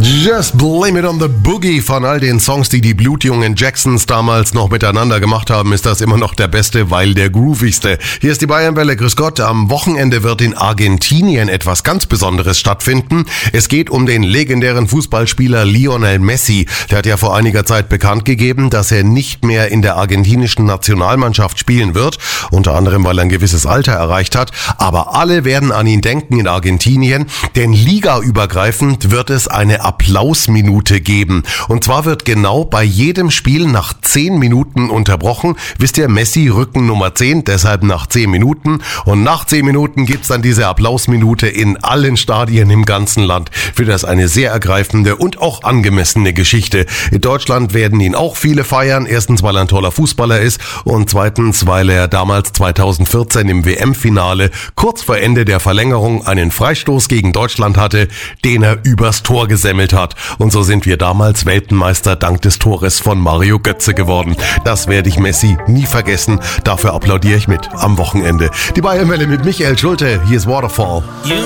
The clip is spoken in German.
Just Blame It on the Boogie. Von all den Songs, die die blutjungen Jacksons damals noch miteinander gemacht haben, ist das immer noch der beste, weil der groovigste. Hier ist die Bayernwelle, grüß Gott. Am Wochenende wird in Argentinien etwas ganz Besonderes stattfinden. Es geht um den legendären Fußballspieler Lionel Messi. Der hat ja vor einiger Zeit bekannt gegeben, dass er nicht mehr in der argentinischen Nationalmannschaft spielen wird. Unter anderem, weil er ein gewisses Alter erreicht hat. Aber alle werden an ihn denken in Argentinien, denn ligaübergreifend wird es eine Applausminute geben. Und zwar wird genau bei jedem Spiel nach 10 Minuten unterbrochen. Wisst ihr, Messi Rücken Nummer 10, deshalb nach 10 Minuten. Und nach 10 Minuten gibt's dann diese Applausminute in allen Stadien im ganzen Land. Für das eine sehr ergreifende und auch angemessene Geschichte. In Deutschland werden ihn auch viele feiern. Erstens, weil er ein toller Fußballer ist und zweitens, weil er damals 2014 im WM-Finale kurz vor Ende der Verlängerung einen Freistoß gegen Deutschland hatte, den er übers Tor gesemmelt hat. Und so sind wir damals Weltmeister dank des Tores von Mario Götze geworden. Das werde ich Messi nie vergessen. Dafür applaudiere ich mit am Wochenende. Die Bayernwelle mit Michael Schulte. Hier ist Waterfall.